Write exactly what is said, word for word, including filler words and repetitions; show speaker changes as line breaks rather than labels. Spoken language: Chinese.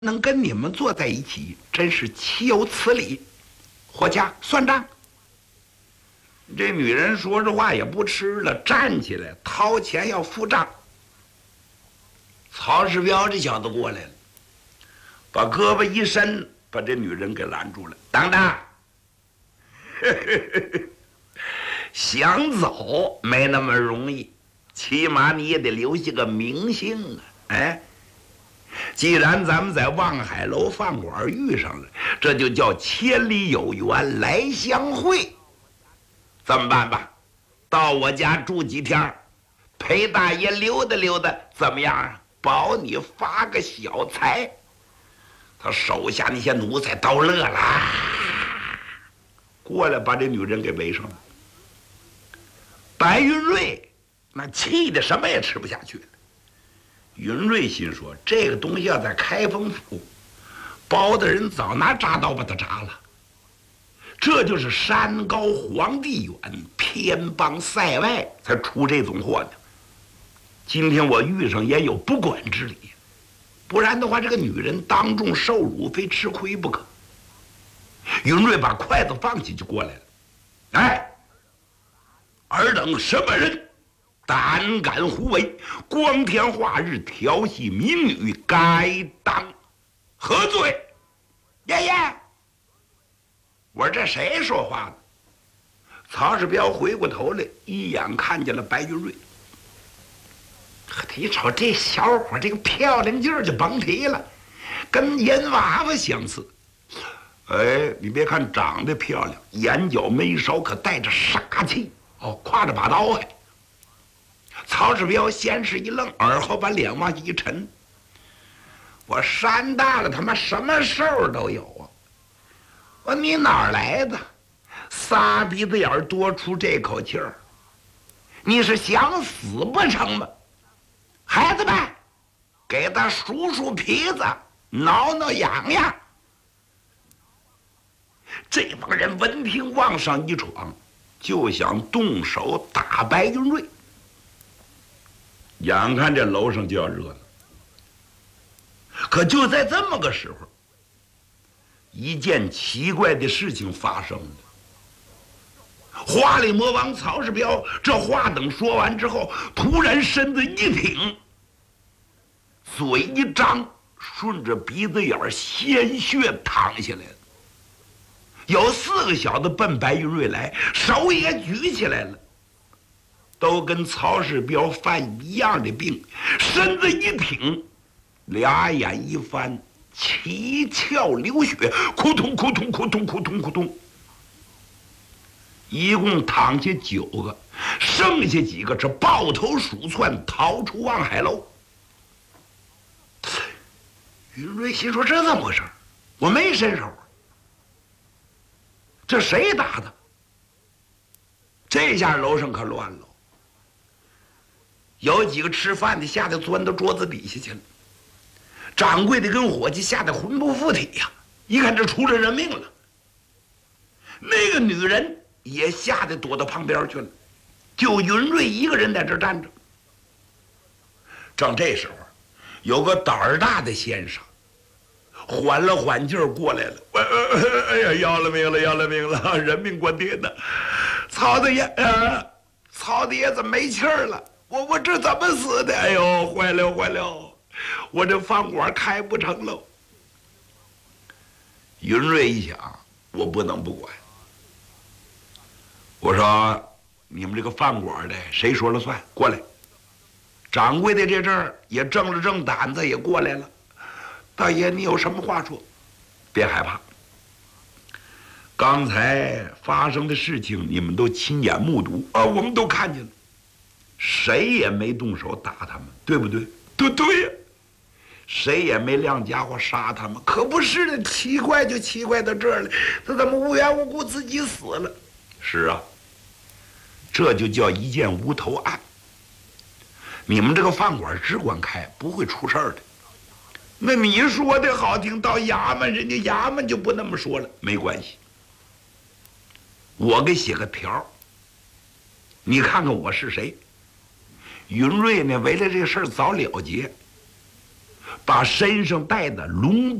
能跟你们坐在一起，真是岂有此理！伙家，算账。这女人说这话也不吃了，站起来掏钱要付账。曹世彪这小子过来了，把胳膊一伸，把这女人给拦住了。等等，想走没那么容易，起码你也得留下个名姓啊！哎。既然咱们在望海楼饭馆遇上了，这就叫千里有缘来相会。这么办吧，到我家住几天，陪大爷溜达溜达，怎么样啊？保你发个小财。他手下那些奴才都乐了，过来把这女人给围上了。白云瑞那气得什么也吃不下去了。云瑞心说：“这个东西要在开封府，包大人早拿铡刀把他铡了。这就是山高皇帝远，偏邦塞外，才出这种货呢。今天我遇上也有不管之理，不然的话，这个女人当众受辱，非吃亏不可。”云瑞把筷子放起就过来了：“哎，尔等什么人？胆敢胡为，光天化日调戏民女，该当何罪？”爷爷，我说这谁说话呢？曹世彪回过头来，一眼看见了白云瑞。一瞅这小伙，这个漂亮劲儿就甭提了，跟银娃娃相似。哎，你别看长得漂亮，眼角眉梢可带着杀气哦，挎着把刀还。曹世彪先是一愣，而后把脸往一沉：“我山大了，他妈什么兽都有啊！我你哪儿来的？仨鼻子眼多出这口气儿，你是想死不成吗？孩子们，给他数数皮子，挠挠痒痒。”这帮人闻听往上一闯，就想动手打白云瑞。眼看这楼上就要热了，可就在这么个时候，一件奇怪的事情发生了。花里魔王曹世彪这话等说完之后，突然身子一挺，嘴一张，顺着鼻子眼鲜血淌下来了。有四个小子奔白云瑞来，手也举起来了，都跟曹世彪犯一样的病，身子一挺，俩眼一翻，七窍流血，扑通扑通扑通扑通扑通，一共躺下九个，剩下几个是抱头鼠窜逃出望海楼。云瑞心说：“这怎么回事？我没伸手，这谁打的？”这下楼上可乱了。有几个吃饭的吓得钻到桌子底下去了，掌柜的跟伙计吓得魂不附体呀、啊！一看这出了人命了，那个女人也吓得躲到旁边去了，就云瑞一个人在这站着。正这时候，有个胆儿大的先生缓了缓劲儿过来了，哎呀，要了命了，要了命了，人命关天呐！曹大爷，呃，曹大爷怎么没气儿了？我我这怎么死的？哎呦，坏了坏了，我这饭馆开不成喽。云瑞一想，我不能不管。我说，你们这个饭馆的谁说了算？过来。掌柜的这阵儿也正了正胆子，也过来了。大爷，你有什么话说？别害怕。刚才发生的事情，你们都亲眼目睹啊，我们都看见了。谁也没动手打他们，对不对？对对呀，谁也没亮家伙杀他们，可不是的。奇怪就奇怪到这儿了，他怎么无缘无故自己死了？是啊，这就叫一件无头案。你们这个饭馆只管开，不会出事儿的。那你说的好听，到衙门人家衙门就不那么说了。没关系，我给写个条，你看看我是谁。云瑞呢，为了这事儿早了结， 把身上带的龙